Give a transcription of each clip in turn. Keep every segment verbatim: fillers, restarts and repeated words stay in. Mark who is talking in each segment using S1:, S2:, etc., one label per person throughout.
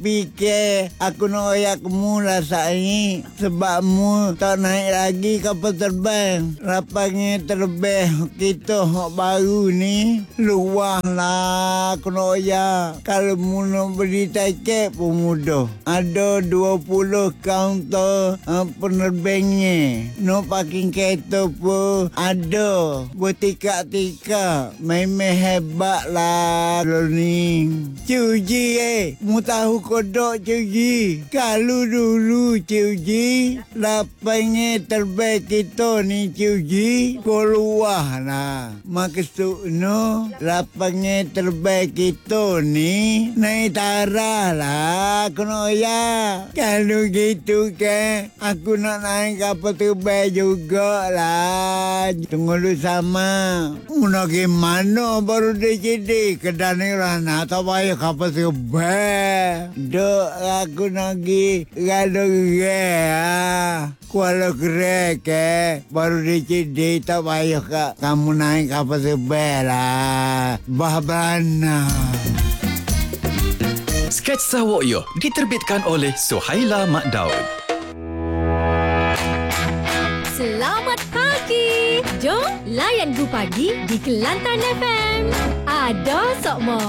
S1: fikir aku nak royak kamu lah saat ni. Sebab mu tak naik lagi kapal terbang. Rapangnya terbang kita hak baru ni. Luar lah aku nak royak. Kalau mu nak beli tiket pun mudah. Ada dua puluh kaunter uh, penerbangnya. Nak parking kereta pun ada. Bertikak-tikak. Memang hebat lah lo ni. Cuji eh. Mu tahu kodok cuji. Kalau dulu cuji. Lapangnya terbaik kita ni cuji. Keluar lah. Maksud no. Lapangnya terbaik kita ni. Naik tarah lah. Aku nak ya. Kalau gitu kan. Aku nak naik kapal terbang jugalah. Tunggu dulu sama. Mu nak gimana baru dia jadi. Kedai ni rana tak payah kapal terbang. Duk aku nak pergi Kuala Gerai. Kuala Gerai ke. Baru dia jadi tak payah kak. Kamu naik kapal terbang lah. Bahbana.
S2: Sketsa Woyo diterbitkan oleh Suhaila Mat Daud.
S3: Selamat pagi. Jom layan Gu Pagi di Kelantan F M. Ada Sokmo.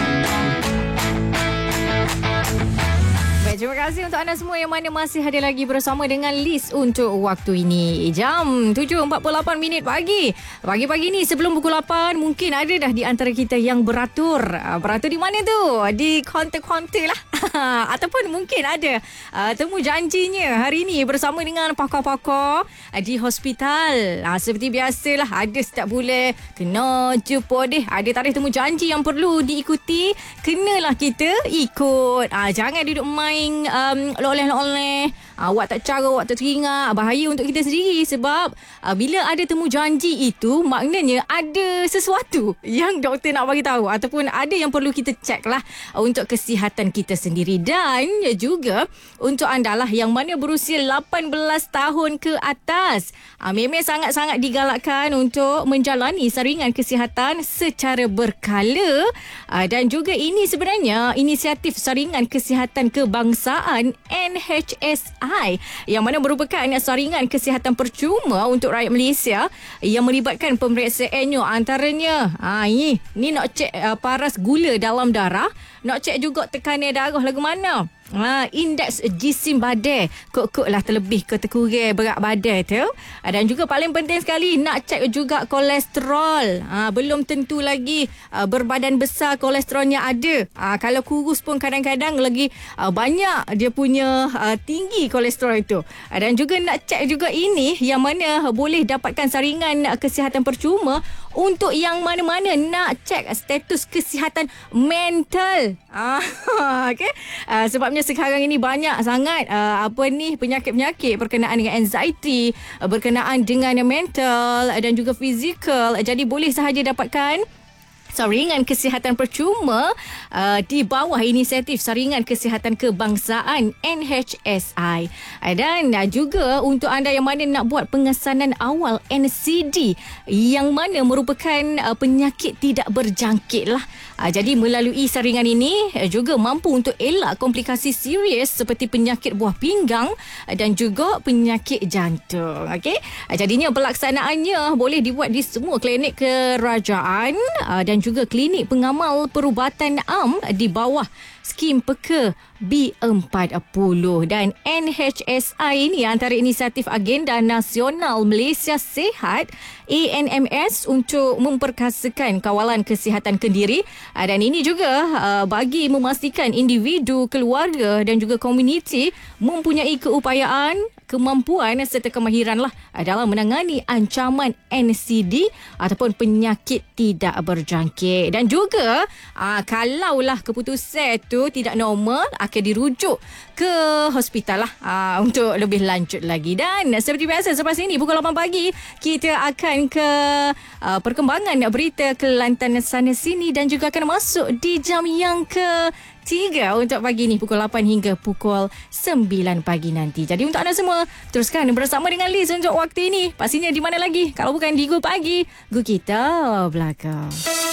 S3: Baik, terima kasih untuk anda semua yang mana masih ada lagi bersama dengan Liz untuk waktu ini. Jam tujuh empat puluh lapan minit pagi. Pagi-pagi ni sebelum pukul lapan, mungkin ada dah di antara kita yang beratur. Beratur di mana tu? Di kaunter-kaunter lah. Ataupun mungkin ada uh, temu janjinya hari ini bersama dengan pakar-pakar uh, di hospital. Uh, seperti biasalah, ada setiap bulan kena jumpa deh. Ada tarikh temu janji yang perlu diikuti. Kenalah kita ikut. Uh, jangan duduk main um, oleh-oleh. Uh, awak tak cara, awak tak teringat. Bahaya untuk kita sendiri. Sebab uh, bila ada temu janji itu, maknanya ada sesuatu yang doktor nak bagi tahu. Ataupun ada yang perlu kita cek lah uh, untuk kesihatan kita sendiri. Dan juga untuk anda lah yang mana berusia lapan belas tahun ke atas. Uh, memang sangat-sangat digalakkan untuk menjalani saringan kesihatan secara berkala. Uh, dan juga ini sebenarnya inisiatif saringan kesihatan kebangsaan N H S I yang mana merupakan saringan kesihatan percuma untuk rakyat Malaysia yang melibatkan pemeriksaannya antaranya ha, ini, ni nak cek uh, paras gula dalam darah, nak cek juga tekanan darah lagu mana. Ha, indeks jisim badan kok-kok lah terlebih ke terkurang berat badan tu. Ha, dan juga paling penting sekali nak cek juga kolesterol. Ha, belum tentu lagi uh, berbadan besar kolesterolnya ada. Ha, kalau kurus pun kadang-kadang lagi uh, banyak dia punya uh, tinggi kolesterol itu. Ha, dan juga nak cek juga ini yang mana boleh dapatkan saringan uh, kesihatan percuma untuk yang mana-mana nak cek status kesihatan mental. Ha, okay? Uh, sebabnya sekarang ini banyak sangat uh, apa ni penyakit-penyakit berkenaan dengan anxiety, uh, berkenaan dengan mental uh, dan juga fizikal. Uh, jadi boleh sahaja dapatkan saringan kesihatan percuma uh, di bawah inisiatif saringan kesihatan kebangsaan N H S I. Uh, dan uh, juga untuk anda yang mana nak buat pengesanan awal N C D yang mana merupakan uh, penyakit tidak berjangkit lah. Uh, jadi melalui saringan ini uh, juga mampu untuk elak komplikasi serius seperti penyakit buah pinggang uh, dan juga penyakit jantung. Okey. Uh, jadinya pelaksanaannya boleh dibuat di semua klinik kerajaan uh, dan juga klinik pengamal perubatan am di bawah skim peka B empat puluh. Dan N H S I ini antara inisiatif Agenda Nasional Malaysia Sihat A N M S untuk memperkasakan kawalan kesihatan kendiri. Dan ini juga bagi memastikan individu, keluarga dan juga komuniti mempunyai keupayaan, kemampuan serta kemahiran lah dalam menangani ancaman N C D ataupun penyakit tidak berjangkit. Dan juga aa, kalaulah keputusan tu tidak normal, akan dirujuk ke hospital lah aa, untuk lebih lanjut lagi. Dan seperti biasa selepas ini pukul lapan pagi kita akan ke aa, perkembangan berita Kelantan sana sini dan juga akan masuk di jam yang ke tiga untuk pagi ni pukul lapan hingga pukul sembilan pagi nanti. Jadi untuk anda semua teruskan bersama dengan Liz untuk waktu ini. Pastinya di mana lagi kalau bukan di Gu Pagi, Gu Kita Belakang.